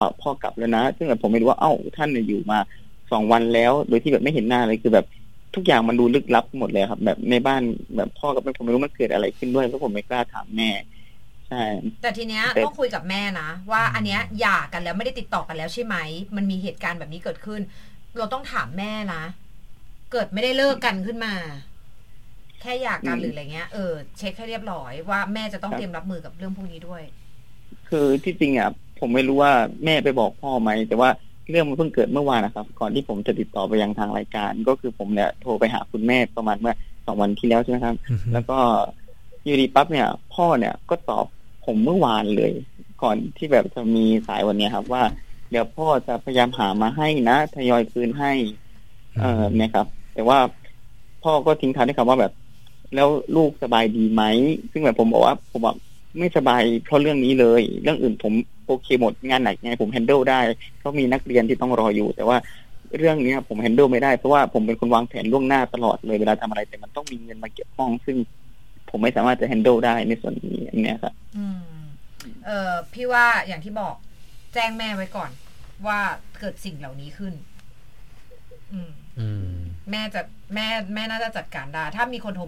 พ่อกลับแล้วนะซึ่งแบบผมไม่รู้ว่าท่านเนี่ยอยู่มา2 วันแล้วโดยที่แบบไม่เห็นหน้าเลยคือแบบทุกอย่างมันดูลึกลับหมดเลยครับแบบในบ้านแบบพ่อกับแม่ผมไม่รู้มันเกิดอะไรขึ้นด้วยเพราะผมไม่กล้าถามแม่ใช่แต่ทีเนี้ยต้องคุยกับแม่นะว่าอันเนี้ยหย่ากันแล้วไม่ได้ติดต่อกันแล้วใช่ไหมมันมีเหตุการณ์แบบนี้เกิดขึ้นเราต้องถามแม่นะเกิดไม่ได้เลิกกันขึ้นมาแค่หย่ากันหรืออะไรเงี้ยเช็คให้เรียบร้อยว่าแม่จะต้องเตรียมรับมือกับเรื่องพวกนี้ด้วยคือที่จริงอ่ะผมไม่รู้ว่าแม่ไปบอกพ่อไหมแต่ว่าเรื่องมันเพิ่งเกิดเมื่อวานนะครับก่อนที่ผมจะติดต่อไปยังทางรายการก็คือผมเนี่ยโทรไปหาคุณแม่ประมาณเมื่อ2 วันที่แล้วใช่ไหมครับแล้วก็อยู่ดีปั๊บเนี่ยพ่อเนี่ยก็ตอบผมเมื่อวานเลยก่อนที่แบบจะมีสายวันนี้ครับว่าเดี๋ยวพ่อจะพยายามหามาให้นะทยอยคืนให้เนี่ยครับแต่ว่าพ่อก็ทิ้งท้ายด้วยคำว่าแบบแล้วลูกสบายดีไหมซึ่งแบบผมบอกว่าผมไม่สบายเพราะเรื่องนี้เลยเรื่องอื่นผมโอเคหมดงานไหนไงผมแฮนเดิลได้เพราะมีนักเรียนที่ต้องรออยู่แต่ว่าเรื่องนี้ผมแฮนเดิลไม่ได้เพราะว่าผมเป็นคนวางแผนล่วงหน้าตลอดเลยเวลาทำอะไรแต่มันต้องมีเงินมาเกี่ยวข้องซึ่งผมไม่สามารถจะแฮนเดิลได้ในส่วนนี้เนี่ยครับพี่ว่าอย่างที่บอกแจ้งแม่ไว้ก่อนว่าเกิดสิ่งเหล่านี้ขึ้นแม่น่าจะจัดการได้ถ้ามีคนโทร